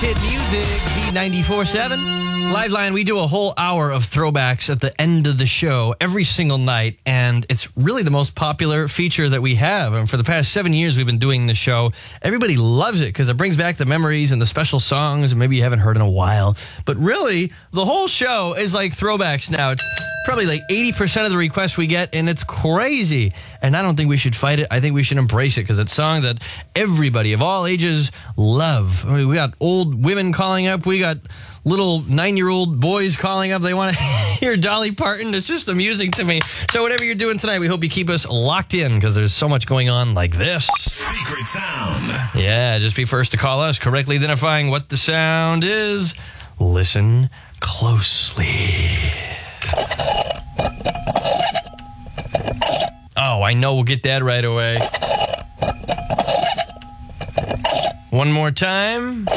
hit music, B94.7. Liveline, we do a whole hour of throwbacks at the end of the show every single night, and it's really the most popular feature that we have. And for the past 7 years we've been doing the show. Everybody loves it because it brings back the memories and the special songs and maybe you haven't heard in a while. But really, the whole show is like throwbacks now. It's probably like 80% of the requests we get, and it's crazy. And I don't think we should fight it. I think we should embrace it because it's songs that everybody of all ages love. I mean, we got old women calling up. We got little 9-year-old boys calling up. They want to hear Dolly Parton. It's just amusing to me. So whatever you're doing tonight, we hope you keep us locked in because there's so much going on like this. Secret sound. Yeah, just be first to call us, correctly identifying what the sound is. Listen closely. Oh, I know we'll get that right away. One more time.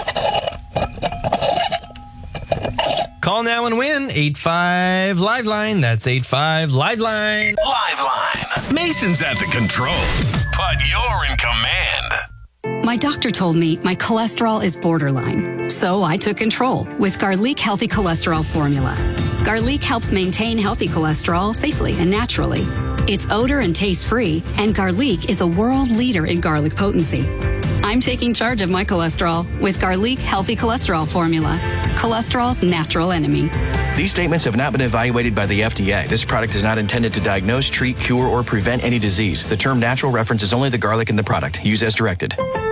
Call now and win. 85 Liveline. That's 85 Liveline. Liveline. Mason's at the controls, but you're in command. My doctor told me my cholesterol is borderline, so I took control with Garlic Healthy Cholesterol Formula. Garlic helps maintain healthy cholesterol safely and naturally. It's odor and taste-free, and Garlic is a world leader in garlic potency. I'm taking charge of my cholesterol with Garlic Healthy Cholesterol Formula, cholesterol's natural enemy. These statements have not been evaluated by the FDA. This product is not intended to diagnose, treat, cure, or prevent any disease. The term natural references only the garlic in the product. Use as directed.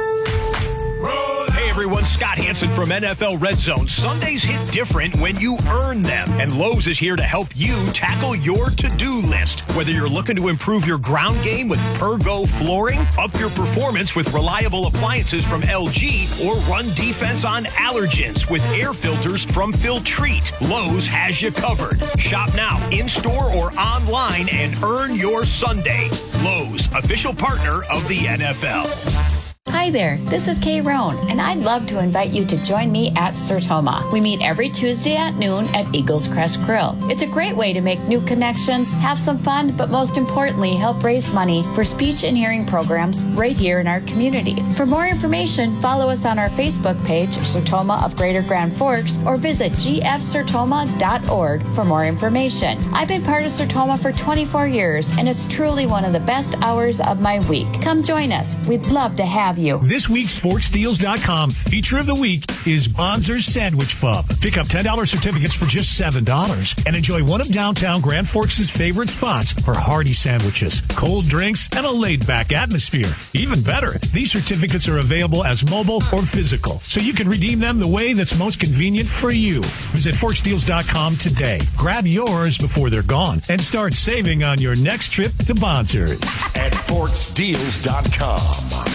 Hey everyone, Scott Hansen from NFL Red Zone. Sundays hit different when you earn them, and Lowe's is here to help you tackle your to-do list. Whether you're looking to improve your ground game with Pergo flooring, up your performance with reliable appliances from LG, or run defense on allergens with air filters from Filtrete, Lowe's has you covered. Shop now, in-store or online, and earn your Sunday. Lowe's, official partner of the NFL. Hi there, this is Kay Roan, and I'd love to invite you to join me at Sertoma. We meet every Tuesday at noon at Eagles Crest Grill. It's a great way to make new connections, have some fun, but most importantly, help raise money for speech and hearing programs right here in our community. For more information, follow us on our Facebook page, Sertoma of Greater Grand Forks, or visit gfsertoma.org for more information. I've been part of Sertoma for 24 years, and it's truly one of the best hours of my week. Come join us. We'd love to have you. This week's ForksDeals.com feature of the week is Bonzer's Sandwich Pub. Pick up $10 certificates for just $7 and enjoy one of downtown Grand Forks' favorite spots for hearty sandwiches, cold drinks, and a laid-back atmosphere. Even better, these certificates are available as mobile or physical, so you can redeem them the way that's most convenient for you. Visit ForksDeals.com today. Grab yours before they're gone and start saving on your next trip to Bonzer's. At ForksDeals.com.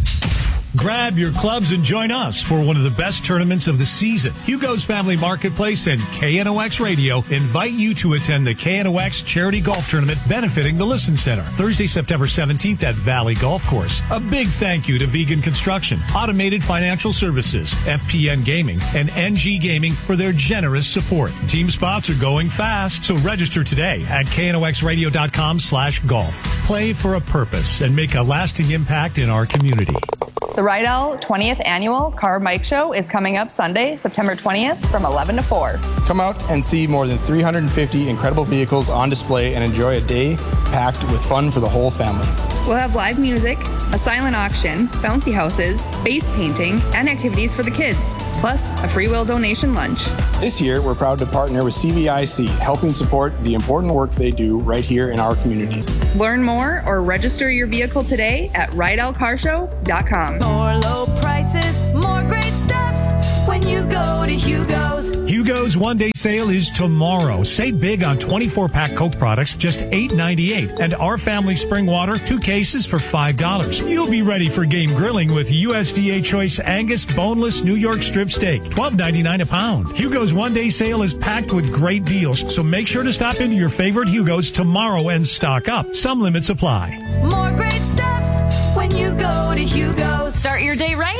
Grab your clubs and join us for one of the best tournaments of the season. Hugo's Family Marketplace and KNOX Radio invite you to attend the KNOX Charity Golf Tournament benefiting the Listen Center, Thursday, September 17th at Valley Golf Course. A big thank you to Vegan Construction, Automated Financial Services, FPN Gaming, and NG Gaming for their generous support. Team spots are going fast, so register today at knoxradio.com/golf. Play for a purpose and make a lasting impact in our community. The Rydell 20th Annual Car Bike Show is coming up Sunday, September 20th from 11 to 4. Come out and see more than 350 incredible vehicles on display and enjoy a day packed with fun for the whole family. We'll have live music, a silent auction, bouncy houses, base painting, and activities for the kids, plus a free will donation lunch. This year, we're proud to partner with CVIC, helping support the important work they do right here in our community. Learn more or register your vehicle today at RydellCarshow.com. More low prices, more great stuff when you go to Hugo's. Hugo's one-day sale is tomorrow. Save big on 24-pack Coke products, just $8.98. And Our Family Spring Water, 2 cases for $5. You'll be ready for game grilling with USDA Choice Angus Boneless New York Strip Steak, $12.99 a pound. Hugo's one-day sale is packed with great deals, so make sure to stop into your favorite Hugo's tomorrow and stock up. Some limits apply. More great stuff when you go to Hugo's. Start your day right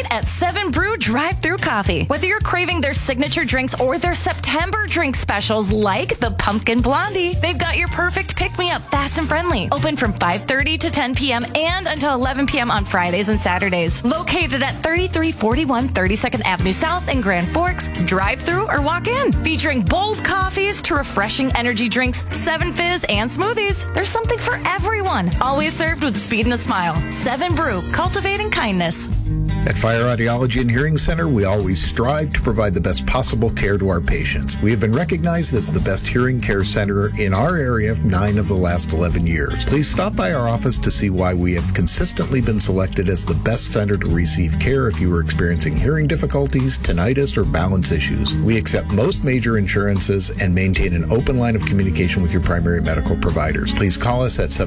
at 7 Brew Drive-Thru Coffee. Whether you're craving their signature drinks or their September drink specials like the Pumpkin Blondie, they've got your perfect pick-me-up, fast and friendly. Open from 5:30 to 10 p.m. and until 11 p.m. on Fridays and Saturdays. Located at 3341 32nd Avenue South in Grand Forks. Drive-thru or walk in. Featuring bold coffees to refreshing energy drinks, 7 Fizz, and smoothies. There's something for everyone. Always served with speed and a smile. 7 Brew, cultivating kindness. At Fire Audiology and Hearing Center, we always strive to provide the best possible care to our patients. We have been recognized as the best hearing care center in our area for 9 of the last 11 years. Please stop by our office to see why we have consistently been selected as the best center to receive care if you are experiencing hearing difficulties, tinnitus, or balance issues. We accept most major insurances and maintain an open line of communication with your primary medical providers. Please call us at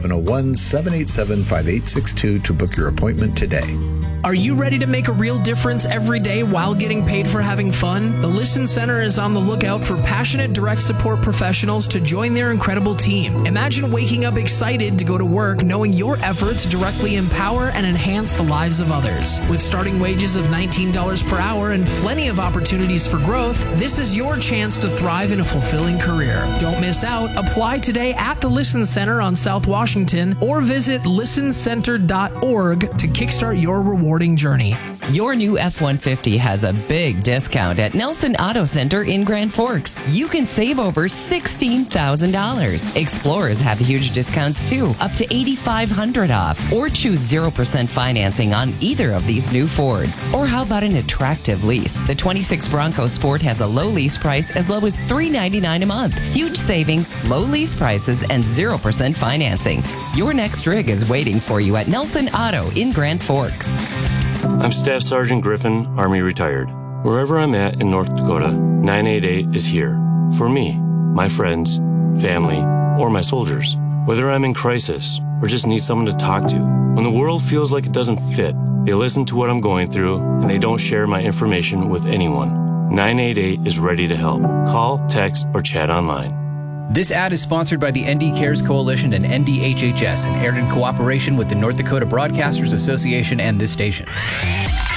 701-787-5862 to book your appointment today. Are you ready to make a real difference every day while getting paid for having fun? The Listen Center is on the lookout for passionate direct support professionals to join their incredible team. Imagine waking up excited to go to work knowing your efforts directly empower and enhance the lives of others. With starting wages of $19 per hour and plenty of opportunities for growth, this is your chance to thrive in a fulfilling career. Don't miss out. Apply today at the Listen Center on South Washington or visit listencenter.org to kickstart your rewarding journey. Your new F-150 has a big discount at Nelson Auto Center in Grand Forks. You can save over $16,000. Explorers have huge discounts too, up to $8,500 off. Or choose 0% financing on either of these new Fords. Or how about an attractive lease? The 26 Bronco Sport has a low lease price as low as $399 a month. Huge savings, low lease prices, and 0% financing. Your next rig is waiting for you at Nelson Auto in Grand Forks. I'm Staff Sergeant Griffin, Army retired. Wherever I'm at in North Dakota, 988 is here. For me, my friends, family, or my soldiers. Whether I'm in crisis or just need someone to talk to. When the world feels like it doesn't fit, they listen to what I'm going through and they don't share my information with anyone. 988 is ready to help. Call, text, or chat online. This ad is sponsored by the ND Cares Coalition and NDHHS and aired in cooperation with the North Dakota Broadcasters Association and this station.